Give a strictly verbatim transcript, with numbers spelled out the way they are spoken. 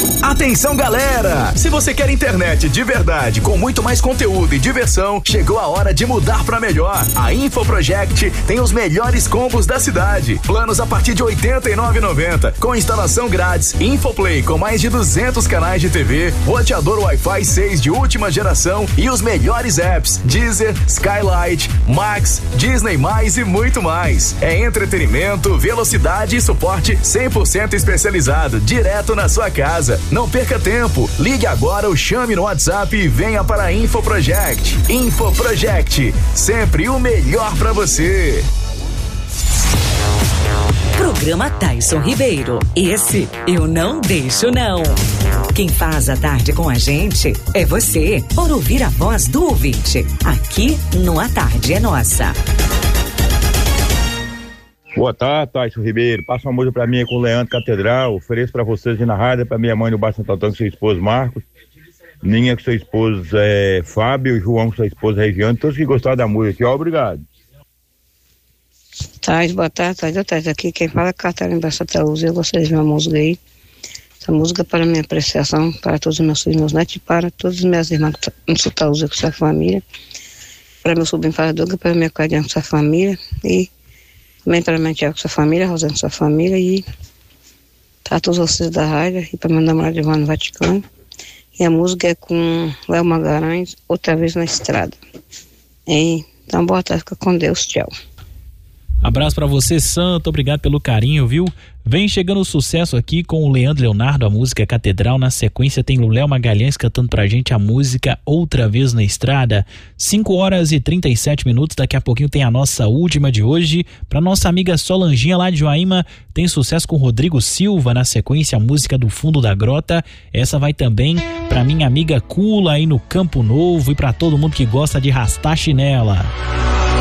Atenção, galera! Se você quer internet de verdade, com muito mais conteúdo e diversão, chegou a hora de mudar pra melhor. A InfoProject tem os melhores combos da cidade. Planos a partir de oitenta e nove reais e noventa centavos, com instalação grátis, Infoplay com mais de duzentos canais de T V, roteador Wi-Fi seis de última geração e os melhores apps, Deezer, Skylight, Max, Disney mais e muito mais. É entretenimento, velocidade e suporte cem por cento especializado, direto na sua casa. Não perca tempo, ligue agora ou chame no WhatsApp e venha para a InfoProject. InfoProject, sempre o melhor para você. Programa Taison Ribeiro. Esse eu não deixo não. Quem faz a tarde com a gente é você, por ouvir a voz do ouvinte. Aqui no A Tarde é Nossa. Boa tarde, Taison Ribeiro. Passa uma música pra mim com o Leandro Catedral. Ofereço pra vocês de na rádio, pra minha mãe no Baixo Santo Antônio, com seu esposo Marcos. Ninha com seu esposo é, Fábio, João com sua esposa Regiane. Todos que gostaram da música aqui, ó, obrigado. Tarde, boa tarde, tarde, boa tarde. Aqui quem fala é Catarina Baixataúza. Eu gostaria de uma música aí. Essa música para minha apreciação, para todos os meus filhos, meus netos, e para todas as minhas irmãs que estão Taúza com sua família. Para meu sobrinho Faraduga, para minha Cadiana com sua família. E também para minha tia com sua família, Rosana com sua família. E para todos vocês da rádio. E para meu namorado Ivan no Vaticano. E a música é com Léo Magalhães, Outra Vez na Estrada. E, então, boa tarde, fica com Deus, tchau. Abraço pra você, Santo, obrigado pelo carinho, viu? Vem chegando o sucesso aqui com o Leandro Leonardo, a música Catedral. Na sequência tem o Léo Magalhães cantando pra gente a música Outra Vez na Estrada. cinco horas e trinta e sete minutos, daqui a pouquinho tem a nossa última de hoje. Pra nossa amiga Solanginha lá de Joaíma, tem sucesso com Rodrigo Silva. Na sequência, a música do Fundo da Grota. Essa vai também pra minha amiga Cula aí no Campo Novo e pra todo mundo que gosta de rastar chinela.